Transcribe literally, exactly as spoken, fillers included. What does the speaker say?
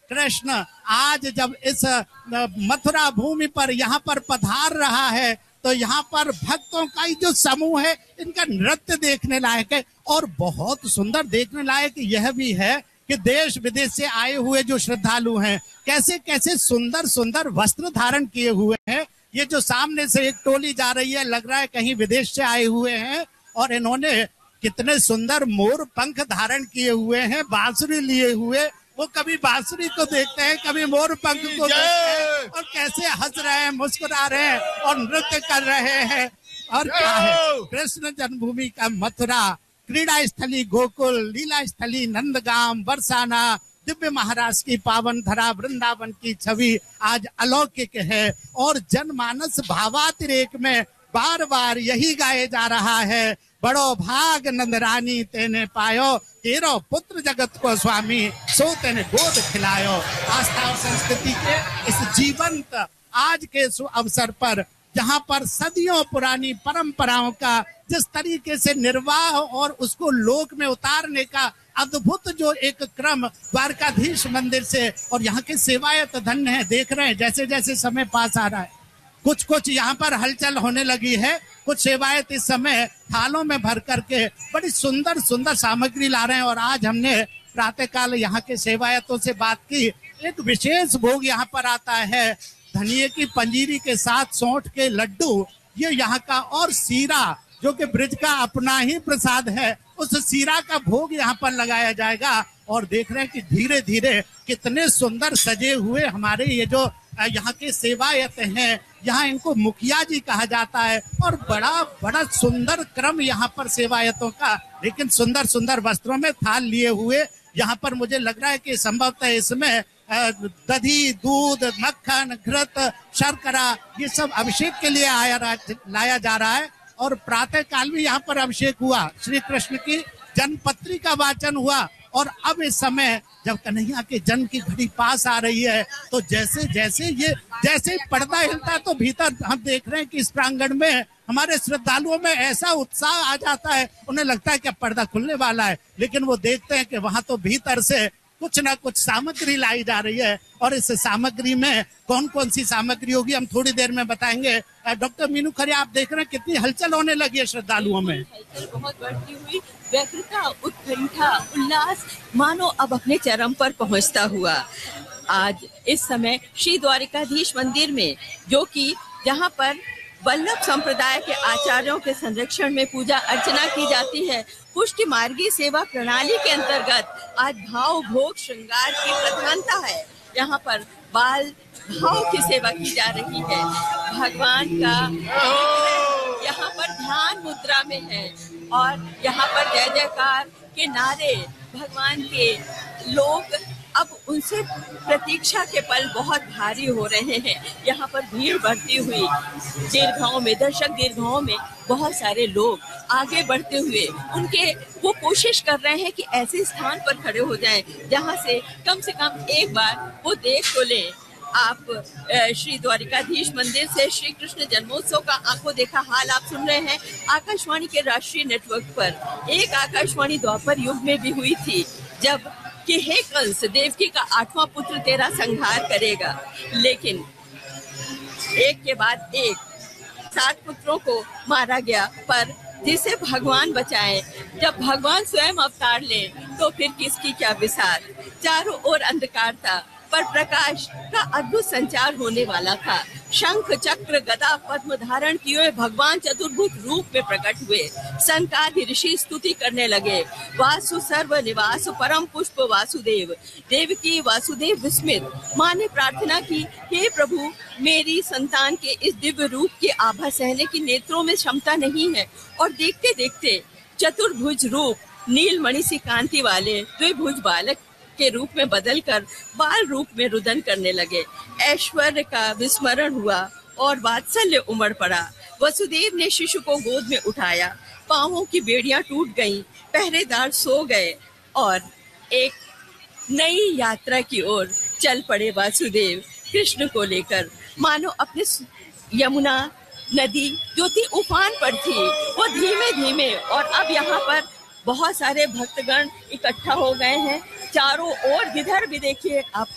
कृष्ण आज जब इस मथुरा भूमि पर यहाँ पर पधार रहा है तो यहाँ पर भक्तों का जो समूह है इनका नृत्य देखने लायक है। और बहुत सुंदर देखने लायक यह भी है कि देश विदेश से आए हुए जो श्रद्धालु हैं कैसे कैसे सुंदर सुंदर वस्त्र धारण किए हुए हैं। ये जो सामने से एक टोली जा रही है लग रहा है कहीं विदेश से आए हुए हैं और इन्होंने कितने सुंदर मोर पंख धारण किए हुए हैं, बांसुरी लिए हुए। वो कभी बांसुरी को देखते हैं कभी मोर पंख को देखते हैं और कैसे हंस रहे हैं, मुस्कुरा रहे हैं और नृत्य कर रहे हैं। और क्या है, कृष्ण जन्मभूमि का मथुरा, क्रीड़ा स्थली गोकुल, लीला स्थली नंदगाम, बरसाना, दिव्य महाराष्ट्र की पावन धरा, वृंदावन की छवि आज अलौकिक है। और जनमानस भावातिरेक में बार बार यही गाए जा रहा है, बड़ो भाग नंदरानी तेने पायो, तेरो पुत्र जगत को स्वामी, सो तेने गोद खिलायो। आस्था और संस्कृति के इस जीवंत आज के अवसर पर जहाँ पर सदियों पुरानी परंपराओं का जिस तरीके से निर्वाह और उसको लोक में उतारने का अद्भुत जो एक क्रम द्वारकाधीश मंदिर से, और यहाँ के सेवायत धन्य है, देख रहे हैं जैसे जैसे समय पास आ रहा है कुछ कुछ यहाँ पर हलचल होने लगी है। कुछ सेवायत इस समय थालों में भर करके बड़ी सुंदर सुंदर सामग्री ला रहे हैं। और आज हमने प्रातःकाल यहाँ के सेवायतों से बात की। एक विशेष भोग यहाँ पर आता है धनिये की पंजीरी के साथ सौंठ के लड्डू, ये यहाँ का, और सीरा जो कि ब्रिज का अपना ही प्रसाद है, उस सीरा का भोग यहाँ पर लगाया जाएगा। और देख रहे हैं कि धीरे धीरे कितने सुंदर सजे हुए हमारे ये जो यहाँ के सेवायत हैं, यहाँ इनको मुखिया जी कहा जाता है। और बड़ा बड़ा सुंदर क्रम यहाँ पर सेवायतों का, लेकिन सुंदर सुंदर वस्त्रों में थाल लिए हुए। यहाँ पर मुझे लग रहा है कि संभवतः इसमें दही, दूध, मक्खन, घृत, शर्करा, ये सब अभिषेक के लिए आया लाया जा रहा है। और प्रातः काल में यहाँ पर अभिषेक हुआ, श्री कृष्ण की जन्मपत्री का वाचन हुआ। और अब इस समय जब कन्हैया के जन्म की घड़ी पास आ रही है तो जैसे जैसे ये जैसे पर्दा हिलता है तो भीतर हम देख रहे हैं कि इस प्रांगण में हमारे श्रद्धालुओं में ऐसा उत्साह आ जाता है, उन्हें लगता है कि पर्दा खुलने वाला है, लेकिन वो देखते हैं कि वहां तो भीतर से कुछ ना कुछ सामग्री लाई जा रही है। और इस सामग्री में कौन कौन सी सामग्री होगी हम थोड़ी देर में बताएंगे। डॉक्टर मीनू खरे, आप देख रहे हैं कितनी हलचल होने लगी है श्रद्धालुओं में। हलचल बहुत बढ़ती हुई, व्यग्रता, उत्कंठा, उल्लास मानो अब अपने चरम पर पहुंचता हुआ आज इस समय श्री द्वारिकाधीश मंदिर में, जो कि जहां पर वल्लभ संप्रदाय के आचार्यों के संरक्षण में पूजा अर्चना की जाती है, पुष्टि मार्गी सेवा प्रणाली के अंतर्गत आज भाव भोग श्रृंगार की प्रधानता है। यहाँ पर बाल भाव की सेवा की जा रही है। भगवान का यहाँ पर ध्यान मुद्रा में है और यहाँ पर जय जयकार के नारे भगवान के, लोग अब उनसे प्रतीक्षा के पल बहुत भारी हो रहे हैं। यहाँ पर भीड़ बढ़ती हुई, दीर्घाओं में, दर्शक दीर्घाओं में बहुत सारे लोग आगे बढ़ते हुए उनके वो कोशिश कर रहे हैं कि ऐसे स्थान पर खड़े हो जाएं जहाँ से कम से कम एक बार वो देख तो लें। आप श्री द्वारिकाधीश मंदिर से श्री कृष्ण जन्मोत्सव का आंखों देखा हाल आप सुन रहे हैं आकाशवाणी के राष्ट्रीय नेटवर्क पर। एक आकाशवाणी द्वापर युग में भी हुई थी जब कि हे कंस, देवकी का आठवां पुत्र तेरा संहार करेगा, लेकिन एक के बाद एक सात पुत्रों को मारा गया, पर जिसे भगवान बचाए। जब भगवान स्वयं अवतार ले तो फिर किसकी क्या विसार। चारों ओर अंधकार था पर प्रकाश का अद्भुत संचार होने वाला था। शंख चक्र गदा पद्म धारण किए भगवान चतुर्भुज रूप में प्रकट हुए। संकादि ऋषि स्तुति करने लगे। वासु सर्व निवास परम पुष्प वासुदेव। देवकी वासुदेव विस्मित माँ ने प्रार्थना की, हे प्रभु, मेरी संतान के इस दिव्य रूप की आभा सहने की नेत्रों में क्षमता नहीं है। और देखते देखते चतुर्भुज रूप नीलमणि सी कांति वाले द्विभुज बालक के रूप में बदलकर बाल रूप में रुदन करने लगे। ऐश्वर्य का विस्मरण हुआ और वात्सल्य उमड़ पड़ा। वसुदेव ने शिशु को गोद में उठाया, पांवों की बेड़ियां टूट गईं, पहरेदार सो गए और एक नई यात्रा की ओर चल पड़े वासुदेव कृष्ण को लेकर। मानो अपने यमुना नदी जो थी उफान पर थी, वो धीमे धीमे, और अब यहाँ पर बहुत सारे भक्तगण इकट्ठा हो गए हैं। चारों ओर जिधर भी देखिए आप